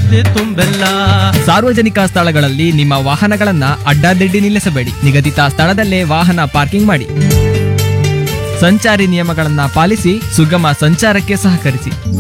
ರಸ್ತೆ ತುಂಬೆಲ್ಲ. ಸಾರ್ವಜನಿಕ ಸ್ಥಳಗಳಲ್ಲಿ ನಿಮ್ಮ ವಾಹನಗಳನ್ನ ಅಡ್ಡಾದಿಡ್ಡಿ ನಿಲ್ಲಿಸಬೇಡಿ. ನಿಗದಿತ ಸ್ಥಳದಲ್ಲೇ ವಾಹನ ಪಾರ್ಕಿಂಗ್ ಮಾಡಿ. ಸಂಚಾರಿ ನಿಯಮಗಳನ್ನ ಪಾಲಿಸಿ ಸುಗಮ ಸಂಚಾರಕ್ಕೆ ಸಹಕರಿಸಿ.